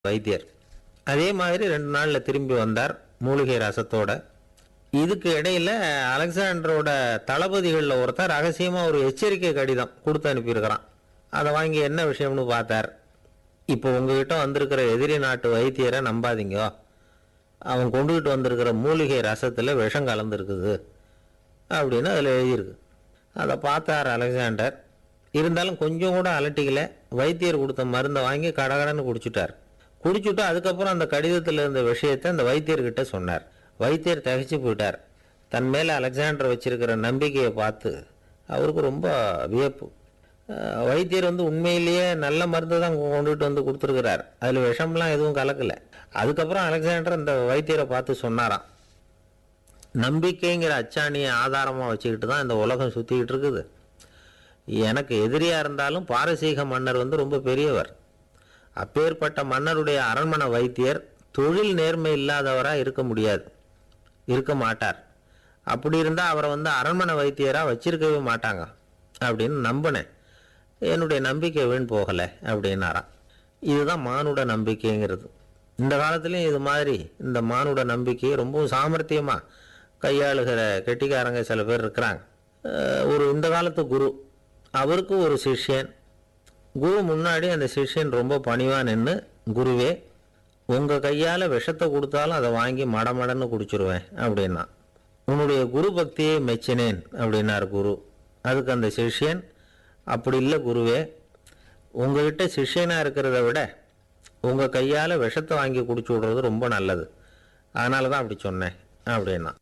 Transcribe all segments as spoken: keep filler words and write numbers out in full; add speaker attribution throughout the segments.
Speaker 1: வைத்தியர். அதே மாதிரி ரெண்டு நாளில் திரும்பி வந்தார் மூலிகை ரசத்தோட. இதுக்கு இடையில அலெக்சாண்டரோட தளபதிகளில் ஒருத்தர் ரகசியமாக ஒரு எச்சரிக்கை கடிதம் கொடுத்து அனுப்பியிருக்கிறான். அதை வாங்கி என்ன விஷயம்னு பார்த்தார். இப்போ உங்ககிட்ட வந்திருக்கிற எதிரி நாட்டு வைத்தியரை நம்பாதீங்க, அவன் கொண்டுகிட்டு வந்திருக்கிற மூலிகை ரசத்தில் விஷம் கலந்துருக்குது அப்படின்னு அதில் எழுதியிருக்கு. அதை பார்த்தார் அலெக்சாண்டர். இருந்தாலும் கொஞ்சம் கூட அலட்டிக்கல. வைத்தியர் கொடுத்த மருந்தை வாங்கி கடகடன்னு குடிச்சுட்டார். குடிச்சுட்டு அதுக்கப்புறம் அந்த கடிதத்தில் இருந்த விஷயத்தை அந்த வைத்தியர்கிட்ட சொன்னார். வைத்தியர் தகைச்சு போயிட்டார். தன் மேலே அலெக்சாண்டர் வச்சிருக்கிற நம்பிக்கையை பார்த்து அவருக்கு ரொம்ப வியப்பு. வைத்தியர் வந்து உண்மையிலேயே நல்ல மருந்து தான் கொண்டுகிட்டு வந்து கொடுத்துருக்கிறார், அதில் விஷம்லாம் எதுவும் கலக்கலை. அதுக்கப்புறம் அலெக்சாண்டர் அந்த வைத்தியரை பார்த்து சொன்னாராம், நம்பிக்கைங்கிற அச்சாணியை ஆதாரமாக வச்சுக்கிட்டு தான் இந்த உலகம் சுற்றிக்கிட்டு இருக்குது. எனக்கு எதிரியாக இருந்தாலும் பாரசீக மன்னர் வந்து ரொம்ப பெரியவர். அப்பேற்பட்ட மன்னருடைய அரண்மனை வைத்தியர் தொழில் நேர்மை இல்லாதவராக இருக்க முடியாது, இருக்க மாட்டார். அப்படி இருந்தால் அவரை வந்து அரண்மனை வைத்தியராக வச்சிருக்கவே மாட்டாங்க அப்படின்னு நம்பினேன். என்னுடைய நம்பிக்கை வீண் போகலை அப்படின்னாராம். இதுதான் மானுட நம்பிக்கைங்கிறது. இந்த காலத்துலேயும் இது மாதிரி இந்த மானுட நம்பிக்கையை ரொம்பவும் சாமர்த்தியமாக கையாளுகிற கெட்டிக்காரங்க சில பேர் இருக்கிறாங்க. ஒரு இந்த காலத்து குரு, அவருக்கு ஒரு சிஷ்யன். குரு முன்னாடி அந்த சிஷ்யன் ரொம்ப பணிவாக நின்று, குருவே உங்கள் கையால் விஷத்தை கொடுத்தாலும் அதை வாங்கி மடமடன்னு குடிச்சிருவேன் அப்படின்னா. உன்னுடைய குரு பக்தியை மெச்சினேன் அப்படின்னார் குரு. அதுக்கு அந்த சிஷ்யன், அப்படி இல்லை குருவே, உங்ககிட்ட சிஷ்யனாக இருக்கிறத விட உங்கள் கையால் விஷத்தை வாங்கி குடிச்சு விடுறது ரொம்ப நல்லது, அதனால தான் அப்படி சொன்னேன் அப்படின்னா.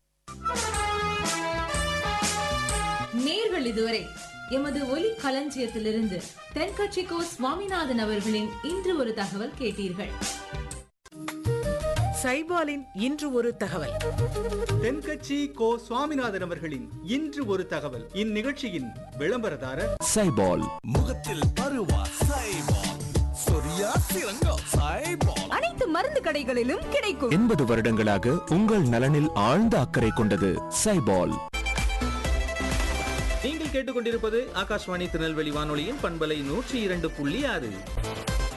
Speaker 2: நேர்கள் இதுவரை எமது ஒலி களஞ்சியத்திலிருந்து தென்கட்சி கோ சுவாமிநாதன் அவர்களின் இன்று ஒரு தகவல் கேட்டீர்கள்.
Speaker 3: சைபாலின் இன்று ஒரு தகவல்.
Speaker 4: தென்கட்சி கோ சுவாமிநாதன் அவர்களின் இன்று ஒரு தகவல். இந்நிகழ்ச்சியின் விளம்பரதாரர்
Speaker 5: சைபால். முகத்தில் பருவா சைபால், சொரியா சிறங்கா சைபால்.
Speaker 6: அனைத்து மருந்து கடைகளிலும் கிடைக்கும்.
Speaker 5: எண்பது வருடங்களாக உங்கள் நலனில் ஆழ்ந்த அக்கறை கொண்டது சைபால்.
Speaker 4: நீங்கள் கேட்டுக்கொண்டிருப்பது ஆகாஷ்வாணி திருநெல்வேலி வானொலியின் பண்பலை நூற்றி இரண்டு புள்ளி ஆறு.